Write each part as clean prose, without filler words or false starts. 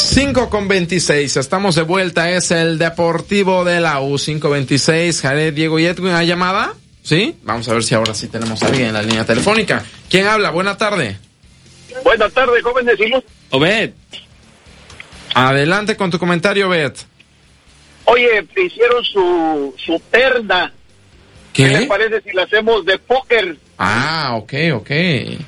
5:26, estamos de vuelta, es el Deportivo de la U. 5:26, Jared, Diego y Edwin, ¿hay llamada? ¿Sí? Vamos a ver si ahora sí tenemos a alguien en la línea telefónica. ¿Quién habla? Buena tarde. Buenas tardes, jóvenes y luz. Obed. Adelante con tu comentario, Obed. Oye, hicieron su terna. ¿Qué les parece si la hacemos de póker? Ah, ok. ¿Qué?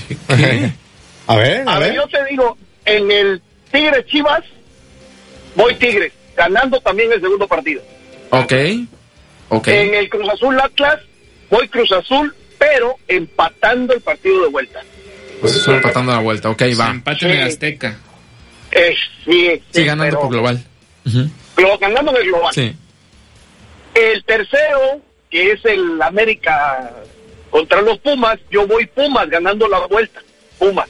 A ver, yo te digo, en el Tigres Chivas, voy Tigres, ganando también el segundo partido. Ok. En el Cruz Azul Atlas, voy Cruz Azul, pero empatando el partido de vuelta. Pues estoy empatando la vuelta, ok, va. Empate en el Azteca. Sí, ganando por global. Ganando en el global. Sí. El tercero, que es el América contra los Pumas, yo voy Pumas ganando la vuelta. Pumas.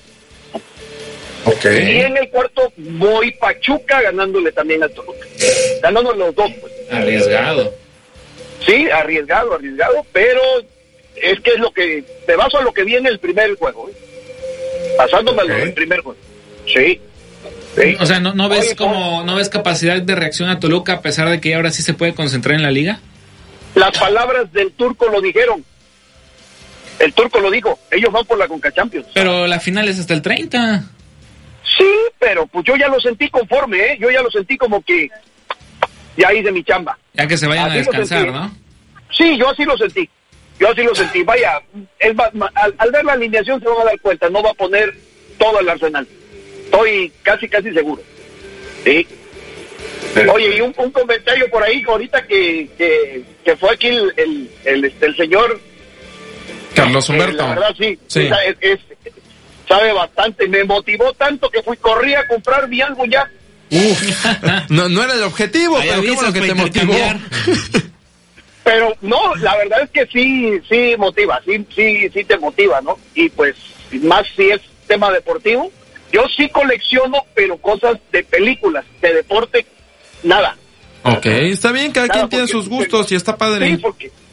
Ok. Y en el cuarto voy Pachuca ganándole también a Toluca. Ganándole los dos, pues. Arriesgado. Sí, arriesgado, pero es que es lo que me baso a lo que vi en el primer juego, basándome en el primer juego. Sí. O sea, ¿no ves no ves capacidad de reacción a Toluca a pesar de que ahora sí se puede concentrar en la liga? Las palabras del Turco lo dijeron. El Turco lo dijo. Ellos van por la Conca Champions. Pero la final es hasta el 30. Sí, pero pues yo ya lo sentí conforme, Yo ya lo sentí como que ya hice mi chamba. Ya que se vayan así a descansar, ¿no? Sí, yo así lo sentí. Vaya, es más, al ver la alineación se van a dar cuenta, no va a poner todo el arsenal. Estoy casi seguro. Sí. Oye, y un comentario por ahí, ahorita que fue aquí el señor Carlos Humberto. La verdad, sí. Sabe bastante. Me motivó tanto que corrí a comprar mi álbum ya. No era el objetivo, pero qué bueno que te motivó. Pero no, la verdad es que sí motiva, sí te motiva, ¿no? Y pues, más si es tema deportivo, yo sí colecciono, pero cosas de películas, de deporte, nada. Ok, está bien, cada quien tiene sus gustos y está padre. Sí,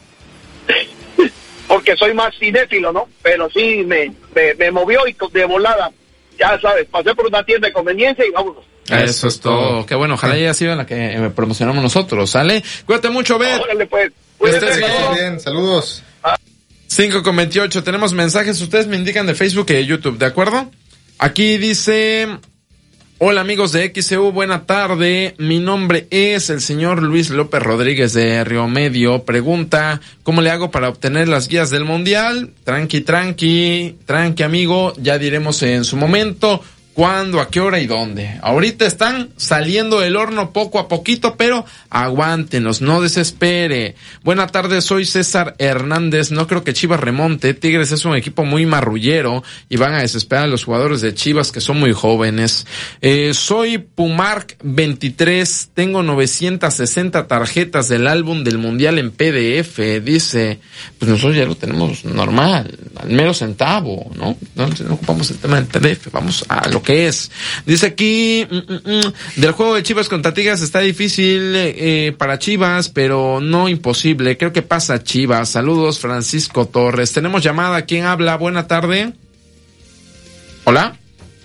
porque soy más cinéfilo, ¿no? Pero sí me movió y de volada, ya sabes, pasé por una tienda de conveniencia y vámonos. Eso es todo. Qué bueno, ojalá haya sido en la que promocionamos nosotros, ¿sale? Cuídate mucho, Bet. Órale, pues. Bien, saludos. 5:28, tenemos mensajes, ustedes me indican de Facebook y de YouTube, ¿de acuerdo? Aquí dice: hola amigos de XEU, buena tarde, mi nombre es el señor Luis López Rodríguez de Río Medio, pregunta, ¿cómo le hago para obtener las guías del Mundial? Tranqui amigo, ya diremos en su momento cuándo, a qué hora y dónde. Ahorita están saliendo del horno poco a poquito, pero aguántenos, no desespere. Buena tarde, soy César Hernández. No creo que Chivas remonte. Tigres es un equipo muy marrullero y van a desesperar a los jugadores de Chivas que son muy jóvenes. Soy Pumark 23, tengo 960 tarjetas del álbum del Mundial en PDF. Dice, pues nosotros ya lo tenemos normal, al mero centavo, ¿no? No ocupamos el tema del PDF, vamos a lo que es. Dice aquí, del juego de Chivas contra Tigres está difícil para Chivas, pero no imposible. Creo que pasa Chivas. Saludos, Francisco Torres. Tenemos llamada. ¿Quién habla? Buena tarde. ¿Hola?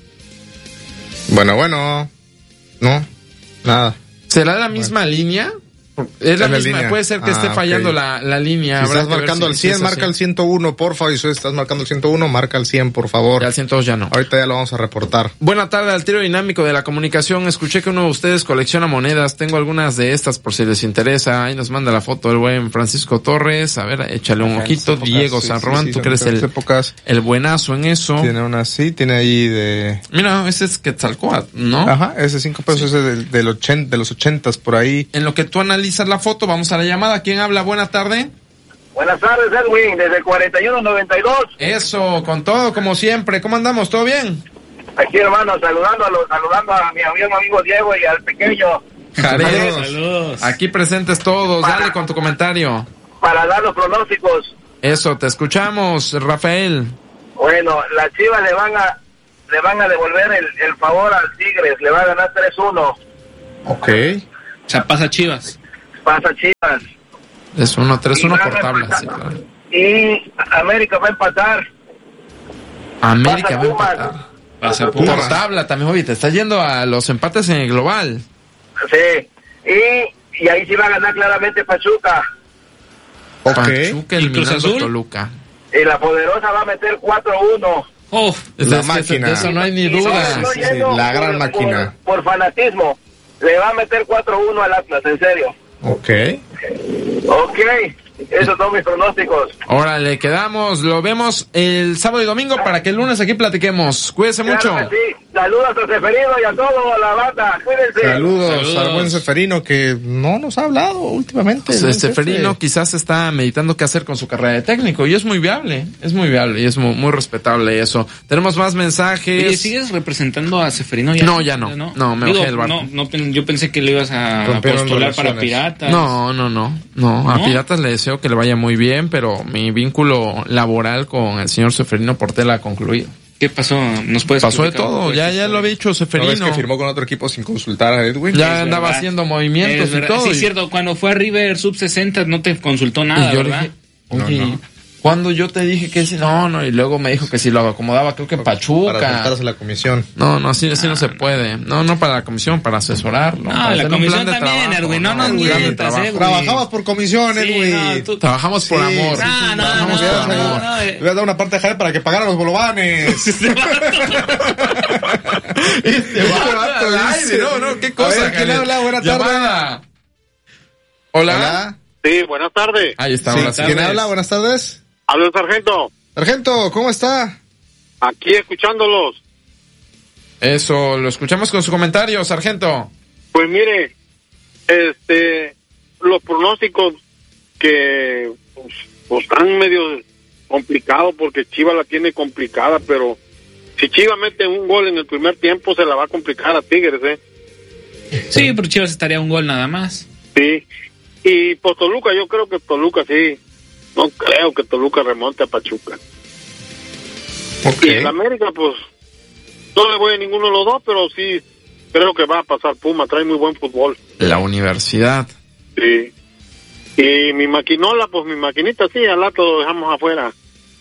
Bueno. No, nada. ¿Será la misma línea? Es la misma, línea. Puede ser que esté fallando okay. la línea. Si estás marcando el 100, marca el 101, porfa. Y si estás marcando el 101, marca el 100, por favor. Ya el 102 ya no. Ahorita ya lo vamos a reportar. Buena tarde al tiro dinámico de la comunicación. Escuché que uno de ustedes colecciona monedas. Tengo algunas de estas por si les interesa. Ahí nos manda la foto el buen Francisco Torres. A ver, échale un ojito. Diego San Román, tú que eres el buenazo en eso. Tiene una así, tiene ahí de... Mira, ese es Quetzalcóatl, ¿no? Ajá, ese 5 pesos, sí. Ese de los 80s por ahí. En lo que tú analizas la foto, vamos a la llamada. ¿Quién habla? Buena tarde. Buenas tardes, Edwin, desde el 4192. Eso, con todo, como siempre. ¿Cómo andamos? ¿Todo bien? Aquí, hermano, saludando a mi amigo Diego y al pequeño. Jared, saludos. Aquí presentes todos. Dale con tu comentario. Para dar los pronósticos. Eso, te escuchamos, Rafael. Bueno, las Chivas le van a devolver el favor al Tigres. Le va a ganar 3-1. Ok. O sea, pasa Chivas. Pasa Chivas. Es 1-3-1 por tabla, sí, claro. Y América va a empatar. América va a empatar. Pasa Por tabla también, oye, te estás yendo a los empates en el global. Sí, y ahí sí va a ganar claramente Pachuca. Ok. Pachuca eliminando Cruz Azul? Toluca. Y la Poderosa va a meter 4-1. Oh, La Es que máquina. de eso no hay ni Y duda. no Sí, yendo la gran máquina. Por fanatismo. Le va a meter 4-1 al Atlas, en serio. Ok. Ok, esos son mis pronósticos. Órale, quedamos, lo vemos el sábado y domingo para que el lunes aquí platiquemos. Cuídense mucho. Claro que sí. Saludos a Seferino y a toda la banda. Cuídense. Saludos al buen Seferino que no nos ha hablado últimamente. Seferino quizás está meditando qué hacer con su carrera de técnico y es muy viable y es muy respetable eso. Tenemos más mensajes. Oye, ¿sigues representando a Seferino? No, ya no. No, me bajé del barco. Yo pensé que le ibas a Rompieron postular para relaciones. Piratas. No, a Piratas le deseo que le vaya muy bien, pero mi vínculo laboral con el señor Seferino Portela ha concluido. ¿Qué pasó? ¿Nos puedes Pasó de platicar un todo, poco de ya esta lo había historia? dicho ¿No ves Seferino. que firmó con otro equipo sin consultar a Edwin? Ya Es andaba verdad. haciendo movimientos Es y verdad. todo. Sí, es cierto, cuando fue a River Sub 60 no te consultó nada, Y yo le ¿verdad? dije, oye, No. cuando yo te dije que sí, no, y luego me dijo que si lo acomodaba, creo que en Pachuca. Para saltarse la comisión. No, así no se puede. No para la comisión, para asesorarlo. No, para la hacer un comisión plan de también, trabajo, Erwin, no nos un plan de mientas, trabajo. Erwin. Trabajamos por comisión, Sí, Edwin. no, tú- Trabajamos por Sí, amor. sí, No, Trabajamos por amor. no, Le voy a dar una parte de Jared para que pagara los bolovanes. Este vato al aire, no, qué cosa. A ver, ¿quién Jared? habla? Buenas tardes. Llamada. Hola. Hola. Sí, buenas tardes. Ahí está, Sí, ahora sí. ¿quién habla? Buenas tardes. Hablo el sargento. Sargento, ¿cómo está? Aquí escuchándolos. Eso, lo escuchamos con su comentario, sargento. Pues mire, los pronósticos que pues están medio complicados porque Chivas la tiene complicada, pero si Chivas mete un gol en el primer tiempo se la va a complicar a Tigres, Sí, pero Chivas estaría un gol nada más. Sí. Y pues Toluca, yo creo que Toluca sí. No creo que Toluca remonte a Pachuca. Ok. Y en América, pues, no le voy a ninguno de los dos, pero sí creo que va a pasar Puma, trae muy buen fútbol. La universidad. Sí. Y mi maquinola, pues mi maquinita sí, al rato lo dejamos afuera.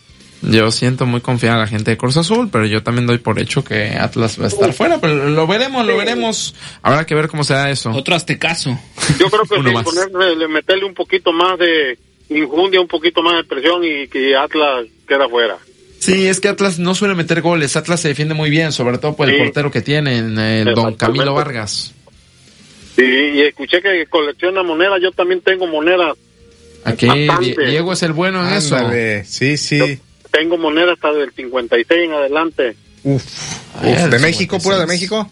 Yo siento muy confiada a la gente de Cruz Azul, pero yo también doy por hecho que Atlas va a estar fuera, pero lo veremos. Habrá que ver cómo se da eso. Otro aztecaso. Yo creo que Uno sí, más. meterle un poquito más de injundia, un poquito más de presión y que Atlas queda afuera. Sí, es que Atlas no suele meter goles. Atlas se defiende muy bien, sobre todo por el Sí. portero que tienen, don Exactamente. Camilo Vargas. Sí, y escuché que colecciona monedas, yo también tengo monedas. Aquí Bastante. Diego es el bueno en eso. Ándale. Sí, sí. Tengo monedas hasta del 56 en adelante. Uf. Ay, ¿De el México? 56. ¿Pura de México?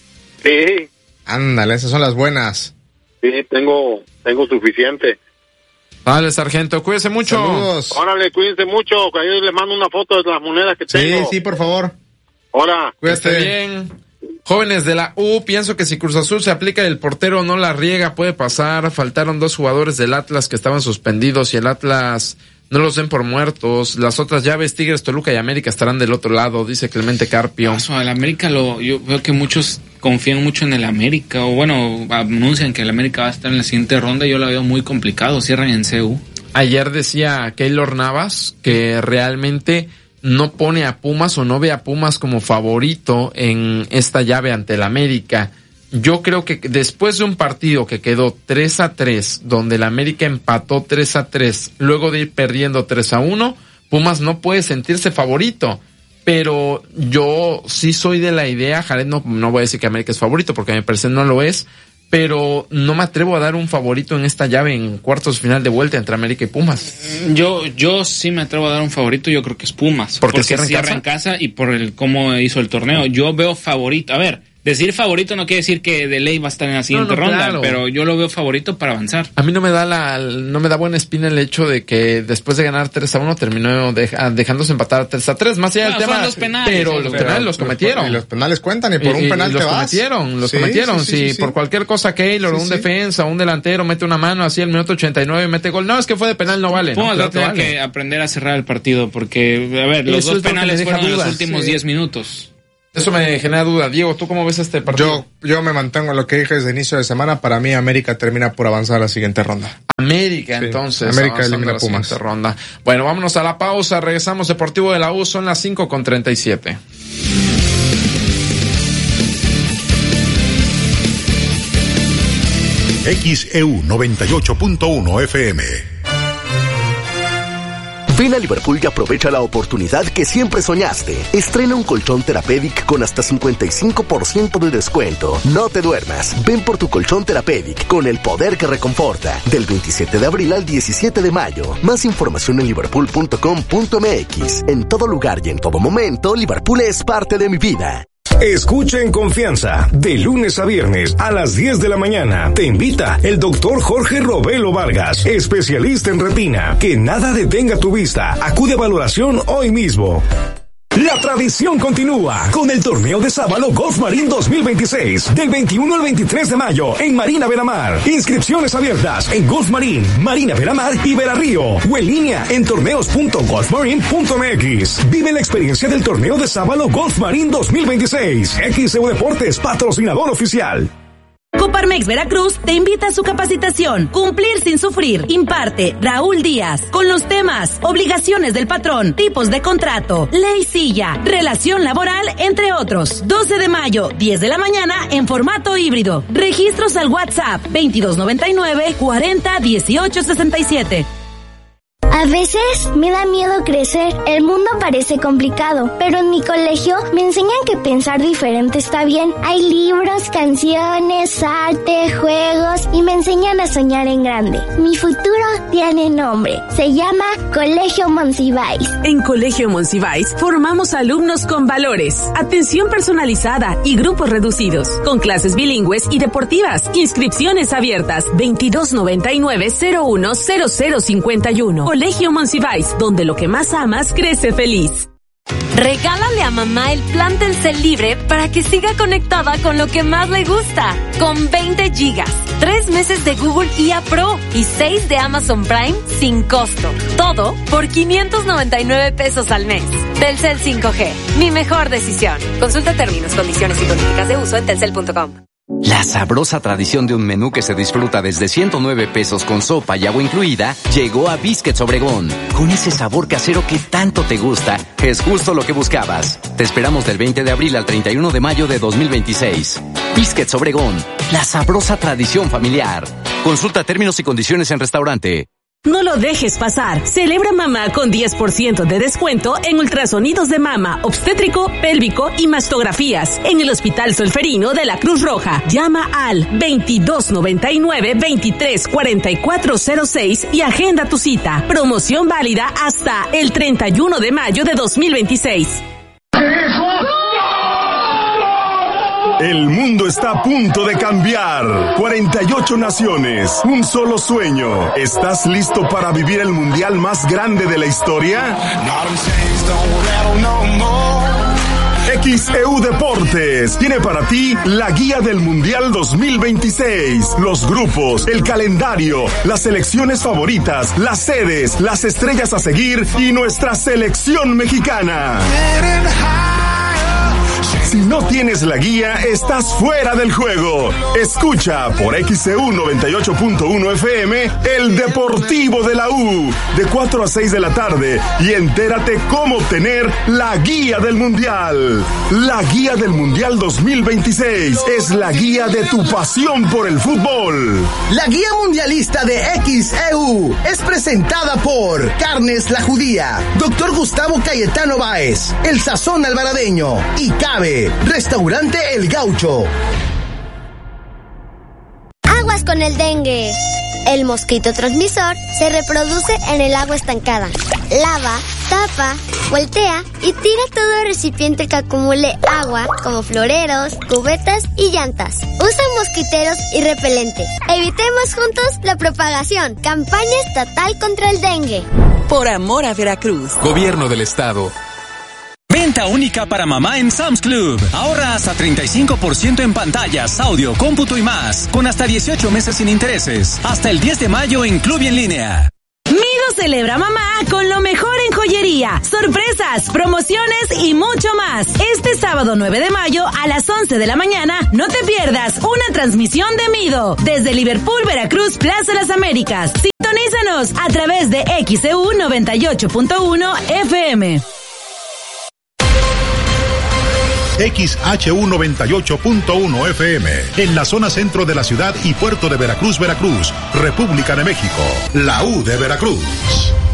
Sí, Ándale, esas son las buenas. sí, tengo suficiente. Dale, sargento, cuídese mucho. Saludos. Órale, cuídense mucho, que ahí les mando una foto de las monedas que Sí, tengo. sí, por favor. Ahora, Esté Cuídate. bien. Jóvenes de la U, pienso que si Cruz Azul se aplica y el portero no la riega, puede pasar. Faltaron 2 jugadores del Atlas que estaban suspendidos y el Atlas no los den por muertos. Las otras llaves, Tigres, Toluca y América estarán del otro lado, dice Clemente Carpio. El América yo veo que muchos confían mucho en el América, o bueno, anuncian que el América va a estar en la siguiente ronda, yo la veo muy complicado, cierran en CU. Ayer decía Keylor Navas que realmente no pone a Pumas o no ve a Pumas como favorito en esta llave ante el América. Yo creo que después de un partido que quedó 3-3, donde el América empató 3-3, luego de ir perdiendo 3-1, Pumas no puede sentirse favorito. Pero yo sí soy de la idea, Jared, no voy a decir que América es favorito, porque me parece no lo es, pero no me atrevo a dar un favorito en esta llave en cuartos final de vuelta entre América y Pumas. Yo sí me atrevo a dar un favorito, yo creo que es Pumas. ¿Porque cierra en casa y por cómo hizo el torneo. Yo veo favorito. A ver, decir favorito no quiere decir que de ley va a estar en la siguiente ronda, claro. pero yo lo veo favorito para avanzar. A mí no me da buena espina el hecho de que después de ganar 3-1 terminó dejándose empatar 3-3, más allá del No, tema. fueron los penales, pero los penales los cometieron. Y los penales cuentan y por un penal los te vas. cometieron. Sí, Si por cualquier cosa Keylor, un defensa, un delantero mete una mano así al minuto 89 y mete gol. No, es que fue de penal, no vale. Pumas no, va a tener que aprender a cerrar el partido porque, a ver, los Eso dos es lo que penales me deja fueron en los dudas. últimos Sí. 10 minutos. Eso me genera duda. Diego, ¿tú cómo ves este partido? Yo me mantengo en lo que dije desde inicio de semana. Para mí, América termina por avanzar a la siguiente ronda. América, Sí, entonces. América avanzando elimina a la Pumas. siguiente ronda. Bueno, vámonos a la pausa. Regresamos. Deportivo de la U, son las 5:37. XEU 98.1 FM. Ven a Liverpool y aprovecha la oportunidad que siempre soñaste. Estrena un colchón Therapeutic con hasta 55% de descuento. No te duermas. Ven por tu colchón Therapeutic con el poder que reconforta. Del 27 de abril al 17 de mayo. Más información en liverpool.com.mx. En todo lugar y en todo momento, Liverpool es parte de mi vida. Escucha en confianza, de lunes a viernes a las 10 de la mañana. Te invita el doctor Jorge Robelo Vargas, especialista en retina. Que nada detenga tu vista. Acude a valoración hoy mismo. La tradición continúa con el torneo de Sábalo Golf Marine 2026, del 21 al 23 de mayo en Marina Veramar. Inscripciones abiertas en Golf Marine, Marina Veramar y Verarrío, o en línea en torneos.golfmarine.mx. Vive la experiencia del torneo de Sábalo Golf Marine 2026. XEU Deportes, patrocinador oficial. Coparmex Veracruz te invita a su capacitación Cumplir sin sufrir. Imparte Raúl Díaz con los temas obligaciones del patrón, tipos de contrato, ley silla, relación laboral, entre otros. 12 de mayo, 10 de la mañana en formato híbrido. Registros al WhatsApp 2299 40 18 67. A veces me da miedo crecer. El mundo parece complicado, pero en mi colegio me enseñan que pensar diferente está bien. Hay libros, canciones, arte, juegos y me enseñan a soñar en grande. Mi futuro tiene nombre. Se llama Colegio Monsiváis. En Colegio Monsiváis formamos alumnos con valores, atención personalizada y grupos reducidos, con clases bilingües y deportivas. Inscripciones abiertas 2299-010051. Colegio Monsiváis, donde lo que más amas crece feliz. Regálale a mamá el plan Telcel Libre para que siga conectada con lo que más le gusta. Con 20 gigas, 3 meses de Google IA Pro y 6 de Amazon Prime sin costo. Todo por 599 pesos al mes. Telcel 5G, mi mejor decisión. Consulta términos, condiciones y políticas de uso en telcel.com. La sabrosa tradición de un menú que se disfruta desde 109 pesos con sopa y agua incluida llegó a Biscuits Obregón. Con ese sabor casero que tanto te gusta, es justo lo que buscabas. Te esperamos del 20 de abril al 31 de mayo de 2026. Biscuits Obregón, la sabrosa tradición familiar. Consulta términos y condiciones en restaurante. No lo dejes pasar. Celebra mamá con 10% de descuento en ultrasonidos de mama, obstétrico, pélvico y mastografías en el Hospital Solferino de la Cruz Roja. Llama al 2299-234406 y agenda tu cita. Promoción válida hasta el 31 de mayo de 2026. El mundo está a punto de cambiar. 48 naciones, un solo sueño. ¿Estás listo para vivir el mundial más grande de la historia? XEU Deportes tiene para ti la guía del Mundial 2026, los grupos, el calendario, las selecciones favoritas, las sedes, las estrellas a seguir y nuestra selección mexicana. Si no tienes la guía, estás fuera del juego. Escucha por XEU 98.1 FM el Deportivo de la U de 4 a 6 de la tarde y entérate cómo obtener la guía del Mundial. La guía del Mundial 2026 es la guía de tu pasión por el fútbol. La guía mundialista de XEU es presentada por Carnes La Judía, Dr. Gustavo Cayetano Báez, El Sazón Alvaradeño y Cabe, Restaurante El Gaucho. Aguas con el dengue. El mosquito transmisor se reproduce en el agua estancada. Lava, tapa, voltea y tira todo recipiente que acumule agua, como floreros, cubetas y llantas. Usa mosquiteros y repelente. Evitemos juntos la propagación. Campaña estatal contra el dengue. Por amor a Veracruz. Gobierno del Estado. Venta única para mamá en Sam's Club. Ahorra hasta 35% en pantallas, audio, cómputo y más, con hasta 18 meses sin intereses. Hasta el 10 de mayo en Club y en línea. Mido celebra mamá con lo mejor en joyería, sorpresas, promociones y mucho más. Este sábado 9 de mayo a las 11 de la mañana no te pierdas una transmisión de Mido desde Liverpool, Veracruz, Plaza Las Américas. Sintonízanos a través de XEU 98.1 FM. XHU 98.1 FM, en la zona centro de la ciudad y puerto de Veracruz, Veracruz, República de México. La U de Veracruz.